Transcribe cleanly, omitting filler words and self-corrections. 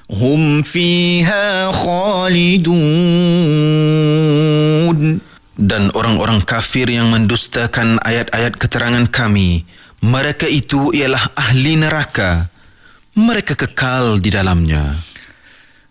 هم فيها خالدون. Dan orang-orang kafir yang mendustakan ayat-ayat keterangan kami, mereka itu ialah ahli neraka. Mereka kekal di dalamnya.